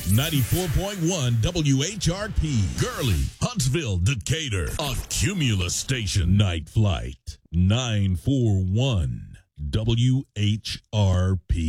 94.1 WHRP, Gurley, Huntsville, Decatur, a Cumulus station. Night Flight, 941 WHRP.